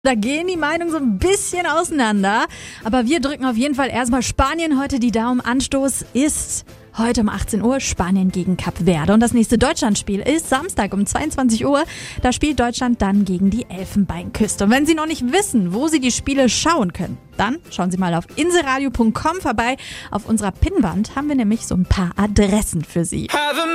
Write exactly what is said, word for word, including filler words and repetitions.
Da gehen die Meinungen so ein bisschen auseinander. Aber wir drücken auf jeden Fall erstmal Spanien heute die Daumen. Anstoß ist heute um achtzehn Uhr Spanien gegen Kap Verde. Und das nächste Deutschlandspiel ist Samstag um zweiundzwanzig Uhr. Da spielt Deutschland dann gegen die Elfenbeinküste. Und wenn Sie noch nicht wissen, wo Sie die Spiele schauen können, dann schauen Sie mal auf inselradio punkt com vorbei. Auf unserer Pinnwand haben wir nämlich so ein paar Adressen für Sie.